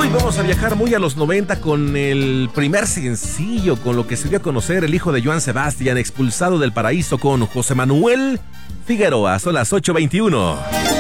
Hoy vamos a viajar muy a los 90 con el primer sencillo, con lo que se dio a conocer el hijo de Joan Sebastián, expulsado del paraíso, con José Manuel Figueroa. Son las 8:21.